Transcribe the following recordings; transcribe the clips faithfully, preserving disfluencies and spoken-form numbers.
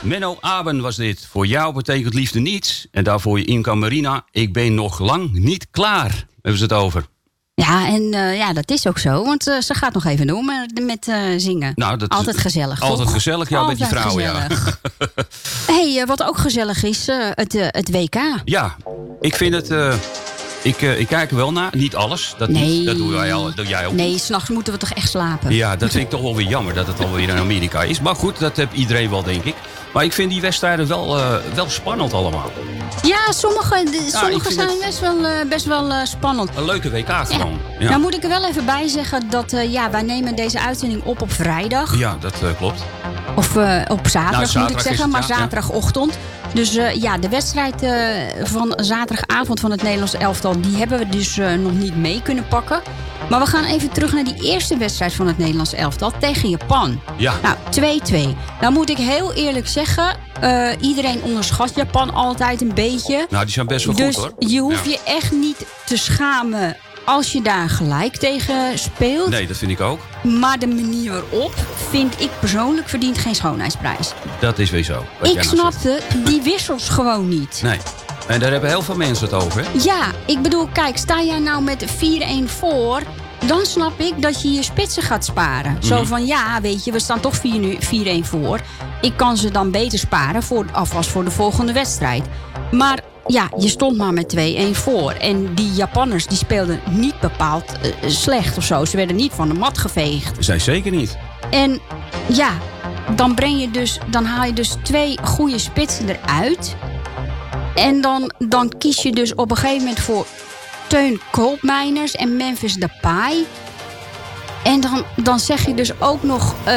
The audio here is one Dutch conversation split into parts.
Menno Aben was dit. Voor jou betekent liefde niets. En daarvoor je Imca Marina. Ik ben nog lang niet klaar. Hebben ze het over. Ja, en uh, ja, dat is ook zo. Want uh, ze gaat nog even door met, met uh, zingen. Nou, dat, altijd gezellig, Altijd toch? gezellig, ja, altijd met die vrouwen, gezellig. ja. hey, uh, wat ook gezellig is, uh, het, uh, het W K. Ja, ik vind het... Uh, ik, uh, ik kijk er wel naar. Niet alles. Dat, nee. niet, dat doe jij, al, doe jij ook Nee, niet. 's nachts moeten we toch echt slapen. Ja, dat vind ik toch wel weer jammer dat het alweer in Amerika is. Maar goed, dat heeft iedereen wel, denk ik. Maar ik vind die wedstrijden wel, uh, wel spannend allemaal. Ja, sommige, de, ja, sommige zijn het... best wel, uh, best wel uh, spannend. Een leuke W K gewoon. Ja. Ja. Nou moet ik er wel even bij zeggen dat uh, ja, wij nemen deze uitzending op op vrijdag. Ja, dat uh, klopt. Of uh, op zaterdag, nou, zaterdag moet ik zeggen, het, maar ja, zaterdagochtend. Ja. Dus uh, ja, de wedstrijd uh, van zaterdagavond van het Nederlands elftal... die hebben we dus uh, nog niet mee kunnen pakken. Maar we gaan even terug naar die eerste wedstrijd van het Nederlands elftal tegen Japan. Ja. Nou, twee-twee. Nou moet ik heel eerlijk zeggen... Uh, iedereen onderschat Japan altijd een beetje. Nou, die zijn best wel dus goed, hoor. Dus je hoeft ja. je echt niet te schamen... als je daar gelijk tegen speelt. Nee, dat vind ik ook. Maar de manier waarop, vind ik persoonlijk, verdient geen schoonheidsprijs. Dat is weer zo. Ik snapte die wissels gewoon niet. Nee. En daar hebben heel veel mensen het over. Hè? Ja, ik bedoel, kijk, sta jij nou met vier-een voor... dan snap ik dat je je spitsen gaat sparen. Mm-hmm. Zo van, ja, weet je, we staan toch vier-een voor. Ik kan ze dan beter sparen, voor, alvast voor de volgende wedstrijd. Maar... ja, je stond maar met twee-een voor. En die Japanners die speelden niet bepaald uh, slecht of zo. Ze werden niet van de mat geveegd. Zij zeker niet. En ja, dan, breng je dus, dan haal je dus twee goede spitsen eruit. En dan, dan kies je dus op een gegeven moment voor Teun Koopmeiners en Memphis Depay. En dan, dan zeg je dus ook nog uh,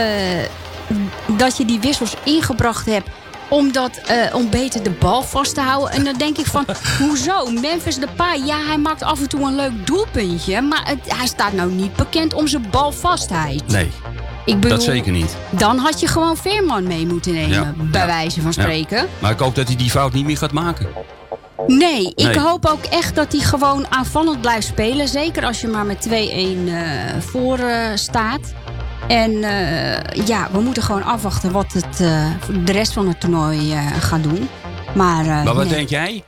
dat je die wissels ingebracht hebt... Omdat, uh, om beter de bal vast te houden. En dan denk ik van, hoezo? Memphis Depay, ja, hij maakt af en toe een leuk doelpuntje. Maar het, hij staat nou niet bekend om zijn balvastheid. Nee, ik bedoel, dat zeker niet. Dan had je gewoon Veerman mee moeten nemen, ja, bij ja, wijze van spreken. Ja. Maar ik hoop dat hij die fout niet meer gaat maken. Nee, ik nee. hoop ook echt dat hij gewoon aanvallend blijft spelen. Zeker als je maar met twee-een uh, voor uh, staat. En uh, ja, we moeten gewoon afwachten wat het, uh, de rest van het toernooi uh, gaat doen. Maar, uh, maar wat nee. denk jij?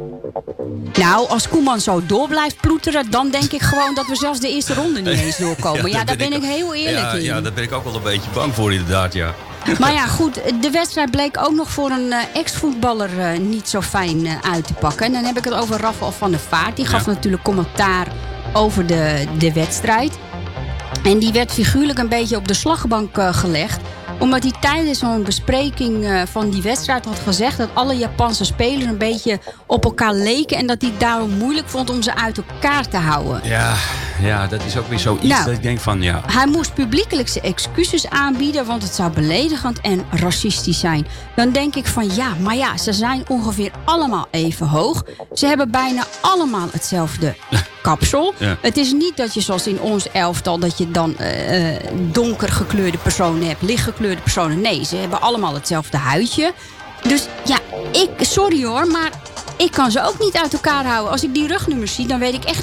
Nou, als Koeman zo door blijft ploeteren... dan denk ik gewoon dat we zelfs de eerste ronde niet eens doorkomen. Ja, ja daar ben ik, ik heel eerlijk ja, in. Ja, daar ben ik ook wel een beetje bang voor inderdaad, ja. Maar ja, goed, de wedstrijd bleek ook nog voor een uh, ex-voetballer uh, niet zo fijn uh, uit te pakken. En dan heb ik het over Rafael van der Vaart. Die gaf ja. natuurlijk commentaar over de, de wedstrijd. En die werd figuurlijk een beetje op de slagbank uh, gelegd. Omdat hij tijdens zo'n bespreking uh, van die wedstrijd had gezegd... dat alle Japanse spelers een beetje op elkaar leken... en dat hij het daarom moeilijk vond om ze uit elkaar te houden. Ja, ja dat is ook weer zoiets nou, dat ik denk van, ja... Hij moest publiekelijk zijn excuses aanbieden... want het zou beledigend en racistisch zijn. Dan denk ik van, ja, maar ja, ze zijn ongeveer allemaal even hoog. Ze hebben bijna allemaal hetzelfde kapsel. Ja. Het is niet dat je zoals in ons elftal... dat je dan uh, donker gekleurde personen hebt, lichtgekleurde personen. Nee, ze hebben allemaal hetzelfde huidje. Dus ja, ik, sorry hoor, maar ik kan ze ook niet uit elkaar houden. Als ik die rugnummers zie, dan weet ik echt